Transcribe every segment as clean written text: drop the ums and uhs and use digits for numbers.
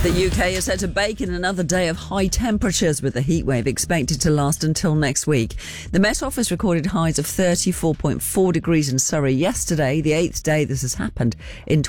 The UK is set to bake in another day of high temperatures, with the heatwave expected to last until next week. The Met Office recorded highs of 34.4 degrees in Surrey yesterday, the 8th day this has happened in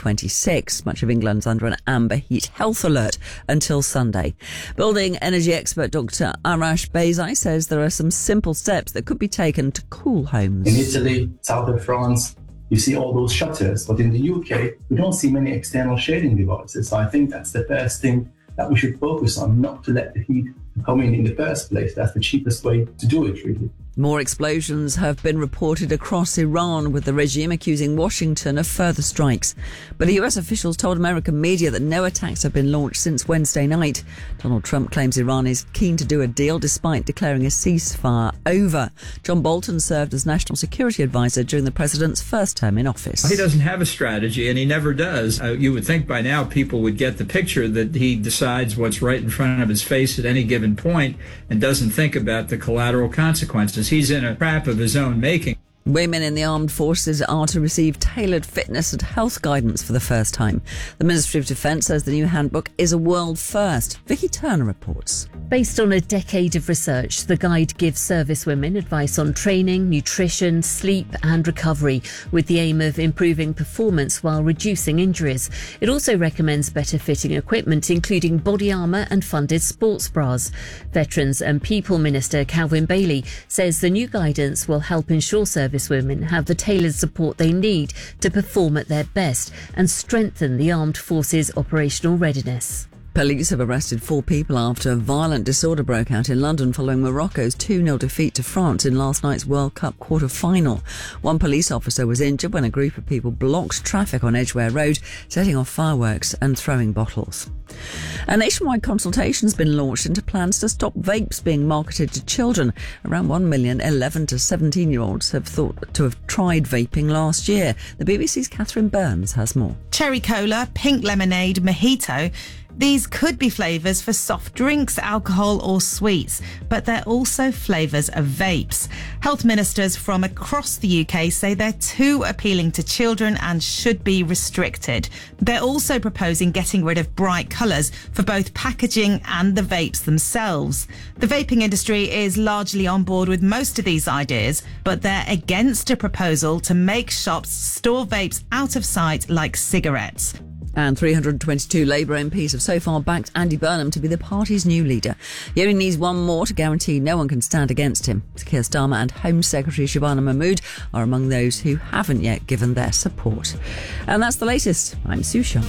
2026. Much of England's under an amber heat health alert until Sunday. Building energy expert Dr. Arash Beyzai says there are some simple steps that could be taken to cool homes. In Italy, south of France, you see all those shutters, but in the UK, we don't see many external shading devices. So I think that's the first thing that we should focus on, not to let the heat come in the first place. That's the cheapest way to do it, really. More explosions have been reported across Iran, with the regime accusing Washington of further strikes. But US officials told American media that no attacks have been launched since Wednesday night. Donald Trump claims Iran is keen to do a deal despite declaring a ceasefire over. John Bolton served as National Security Advisor during the president's first term in office. He doesn't have a strategy, and he never does. You would think by now people would get the picture that he decides what's right in front of his face at any given point and doesn't think about the collateral consequences. He's in a trap of his own making. Women in the armed forces are to receive tailored fitness and health guidance for the first time. The Ministry of Defence says the new handbook is a world first. Vicky Turner reports. Based on a decade of research, the guide gives servicewomen advice on training, nutrition, sleep and recovery, with the aim of improving performance while reducing injuries. It also recommends better fitting equipment, including body armour and funded sports bras. Veterans and People Minister Calvin Bailey says the new guidance will help ensure servicewomen have the tailored support they need to perform at their best and strengthen the armed forces' operational readiness. Police have arrested 4 people after a violent disorder broke out in London following Morocco's 2-0 defeat to France in last night's World Cup quarter-final. One police officer was injured when a group of people blocked traffic on Edgware Road, setting off fireworks and throwing bottles. A nationwide consultation has been launched into plans to stop vapes being marketed to children. Around 1 million 11 to 17-year-olds have thought to have tried vaping last year. The BBC's Catherine Burns has more. Cherry cola, pink lemonade, mojito. These could be flavours for soft drinks, alcohol or sweets, but they're also flavours of vapes. Health ministers from across the UK say they're too appealing to children and should be restricted. They're also proposing getting rid of bright colours for both packaging and the vapes themselves. The vaping industry is largely on board with most of these ideas, but they're against a proposal to make shops store vapes out of sight like cigarettes. And 322 Labour MPs have so far backed Andy Burnham to be the party's new leader. He only needs one more to guarantee no one can stand against him. Keir Starmer and Home Secretary Shabana Mahmood are among those who haven't yet given their support. And that's the latest. I'm Sue Sharp.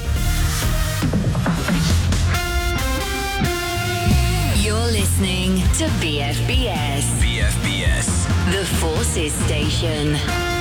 You're listening to BFBS. BFBS. The Forces Station.